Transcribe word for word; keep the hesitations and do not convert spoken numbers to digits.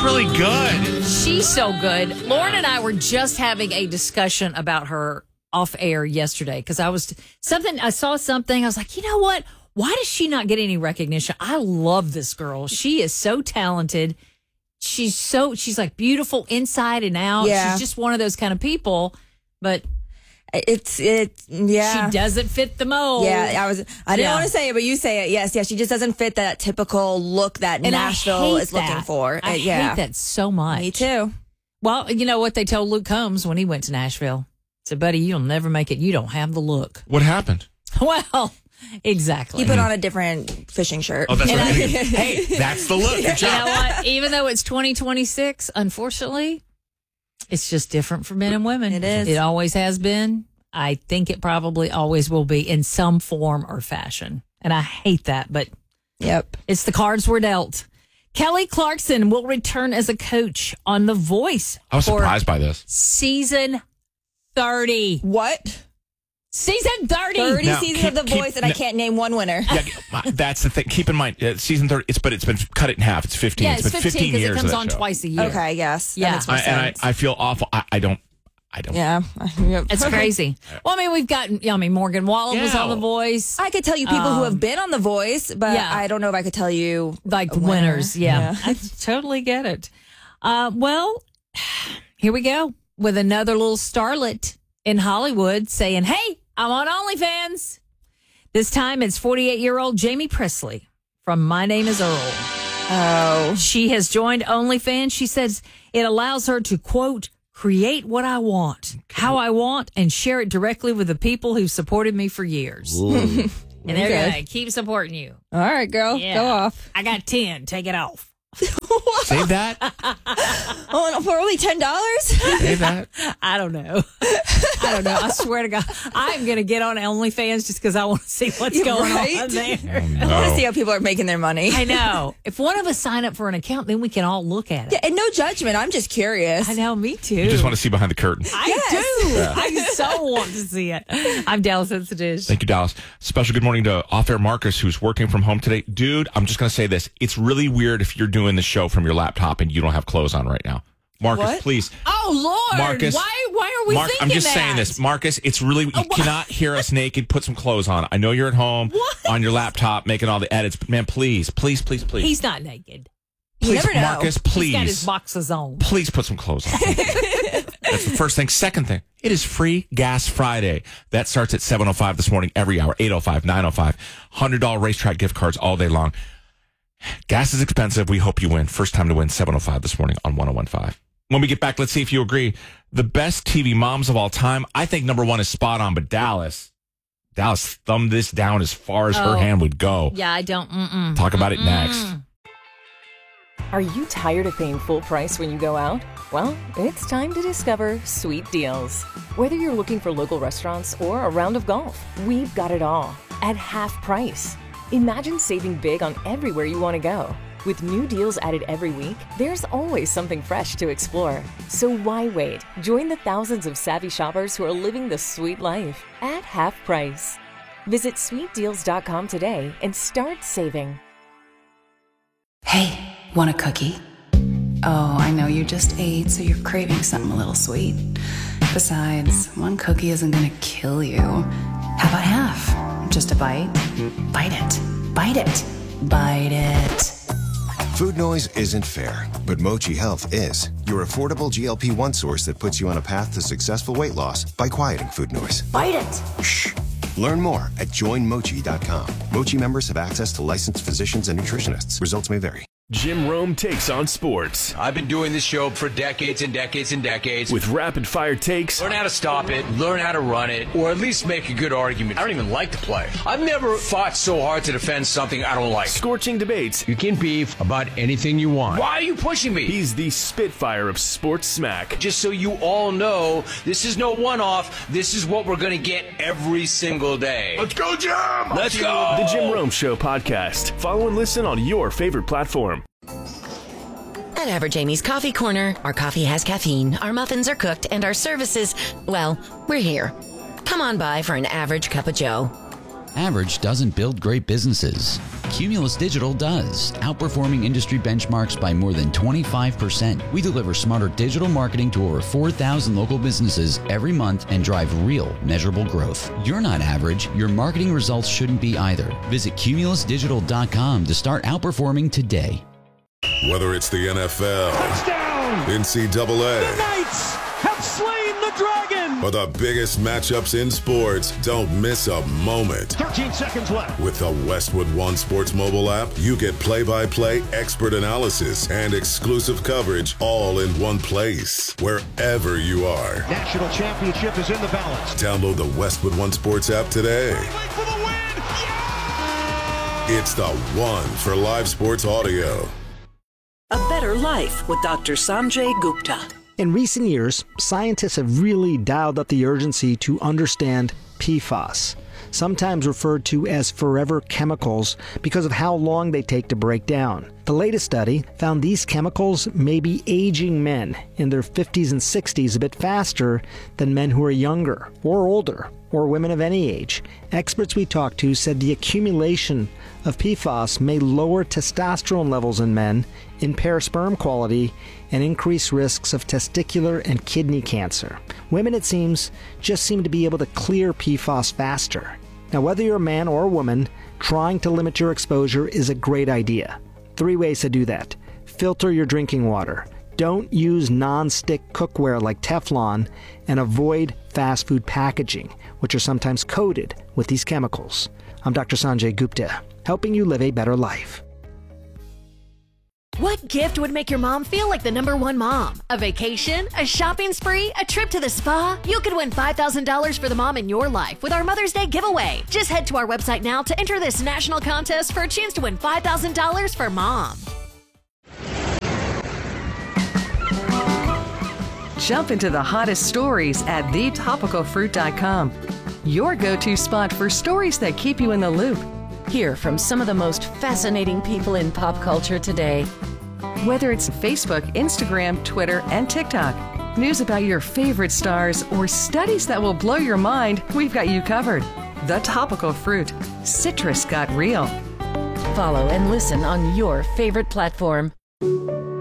really good. She's so good. Lauren and I were just having a discussion about her off air yesterday because I was something. I saw something. I was like, you know what? Why does she not get any recognition? I love this girl. She is so talented. She's so she's like beautiful inside and out. Yeah. She's just one of those kind of people. But It's it yeah. she doesn't fit the mold. Yeah, I was. I didn't Yeah. want to say it, but you say it. Yes, yeah. She just doesn't fit that typical look that And Nashville I hate is looking that. for. I Uh, yeah. hate that so much. Me too. Well, you know what they told Luke Combs when he went to Nashville? Said, buddy, you'll never make it. You don't have the look. What happened? Well, exactly. He put on a different fishing shirt. Oh, that's And what I I- mean. Hey, that's the look. Good You know job. what? Even though it's twenty twenty-six, unfortunately, it's just different for men and women. It is. It always has been. I think it probably always will be in some form or fashion. And I hate that, but Yep. it's the cards we're dealt. Kelly Clarkson will return as a coach on The Voice I was for surprised by this. season thirty. What? Season thirty. Thirty Now, seasons keep- of The keep- Voice, and I no- can't name one winner. Yeah, that's the thing. Keep in mind, uh, season thirty. It's but it's been cut it in half. It's fifteen. Yeah, it's it's been fifteen fifteen because years it of comes that on show. twice a year. Okay. Yes. Yeah. That makes more I, and I, sense. I feel awful. I, I don't. I don't. yeah. Yep. It's crazy. Well, I mean, we've got, I mean, Morgan Wallen was Yeah. on The Voice. I could tell you people who have been on The Voice, but yeah. I don't know if I could tell you Like a winner. winners. Yeah. Yeah. I totally get it. Uh, well, here we go with another little starlet in Hollywood saying, hey, I'm on OnlyFans. This time it's forty-eight-year-old Jamie Presley from My Name is Earl. Oh. She has joined OnlyFans. She says it allows her to, quote, create what I want, how I want, and share it directly with the people who supported me for years. And they're Okay. going to keep supporting you. All right, girl. Yeah. Go off. I got ten. Take it off. Save that. Oh, for only ten dollars? Save that. I don't know. I don't know. I swear to God, I'm going to get on OnlyFans just because I want to see what's You're going right. on there. I want to see how people are making their money. I know. If one of us sign up for an account, then we can all look at it. Yeah, and no judgment. I'm just curious. I know. Me too. You just want to see behind the curtain. I Yes. do. I so want to see it. I'm Dallas Sensitive. Thank you, Dallas. Special good morning to Off Air Marcus, who's working from home today. Dude, I'm just going to say this. It's really weird if you're doing the show from your laptop and you don't have clothes on right now. Marcus, What? please. Oh Lord, Marcus, why? Why are we Mark, thinking I'm just that? saying this. Marcus, it's really, you Oh, wha- cannot hear us naked. Put some clothes on. I know you're at home What? on your laptop making all the edits. But man, please, please, please, please. He's not naked. You please, never know. Marcus, He's got his please. boxes on. Please put some clothes on. That's the first thing. Second thing, it is Free Gas Friday. That starts at seven oh five this morning, every hour, eight oh five, nine oh five. one hundred dollars racetrack gift cards all day long. Gas is expensive. We hope you win. First time to win, seven oh five this morning on one oh one point five. When we get back, let's see if you agree. The best T V moms of all time, I think number one is spot on, but Dallas, Dallas thumbed this down as far as her Oh. hand would go. Yeah, I don't. Mm-mm. Talk about it next. Are you tired of paying full price when you go out? Well, it's time to discover Sweet Deals. Whether you're looking for local restaurants or a round of golf, we've got it all at half price. Imagine saving big on everywhere you want to go. With new deals added every week, there's always something fresh to explore. So why wait? Join the thousands of savvy shoppers who are living the sweet life at half price. Visit sweet deals dot com today and start saving. Hey, want a cookie? Oh, I know you just ate, so you're craving something a little sweet. Besides, one cookie isn't gonna kill you. How about half? Just a bite? Bite it. Bite it. Bite it. Food noise isn't fair, but Mochi Health is. Your affordable G L P one source that puts you on a path to successful weight loss by quieting food noise. Bite it. Shh. Learn more at join mochi dot com. Mochi members have access to licensed physicians and nutritionists. Results may vary. Jim Rome takes on sports I've been doing this show for decades and decades and decades. with rapid fire takes, Learn how to stop it, learn how to run it, or at least make a good argument. I don't even like to play. I've never fought so hard to defend something I don't like. scorching debates. You can beef about anything you want. Why are you pushing me? He's the Spitfire of sports smack. Just so you all know, this is no one-off. This is what we're going to get every single day. Let's go, Jim! Let's go! The Jim Rome Show podcast. Follow and listen on your favorite platform. At Average Amy's Coffee Corner, our coffee has caffeine, our muffins are cooked, and our services, well, we're here. Come on by for an average cup of joe. Average doesn't build great businesses. Cumulus Digital does, outperforming industry benchmarks by more than twenty-five percent. We deliver smarter digital marketing to over four thousand local businesses every month and drive real, measurable growth. You're not average. Your marketing results shouldn't be either. Visit cumulus digital dot com to start outperforming today. Whether it's the N F L, touchdown, N C double A, the Knights have slain the dragon, or the biggest matchups in sports, don't miss a moment. thirteen seconds left. With the Westwood One Sports mobile app, you get play-by-play expert analysis and exclusive coverage all in one place, wherever you are. National championship is in the balance. Download the Westwood One Sports app today. For the win. Yeah! It's the one for live sports audio. A Better Life with Doctor Sanjay Gupta. In recent years, scientists have really dialed up the urgency to understand P FAS, sometimes referred to as forever chemicals because of how long they take to break down. The latest study found these chemicals may be aging men in their fifties and sixties a bit faster than men who are younger or older, or women of any age. Experts we talked to said the accumulation of P FAS may lower testosterone levels in men, impair sperm quality, and increase risks of testicular and kidney cancer. Women, it seems, just seem to be able to clear P FAS faster. Now, whether you're a man or a woman, trying to limit your exposure is a great idea. Three ways to do that. Filter your drinking water. Don't use non-stick cookware like Teflon, and avoid fast food packaging, which are sometimes coated with these chemicals. I'm Doctor Sanjay Gupta, helping you live a better life. What gift would make your mom feel like the number one mom? A vacation? A shopping spree? A trip to the spa? You could win five thousand dollars for the mom in your life with our Mother's Day giveaway. Just head to our website now to enter this national contest for a chance to win five thousand dollars for mom. Jump into the hottest stories at the topical fruit dot com. Your go-to spot for stories that keep you in the loop. Hear from some of the most fascinating people in pop culture today. Whether it's Facebook, Instagram, Twitter, and TikTok, news about your favorite stars, or studies that will blow your mind, we've got you covered. The Topical Fruit. Citrus got real. Follow and listen on your favorite platform.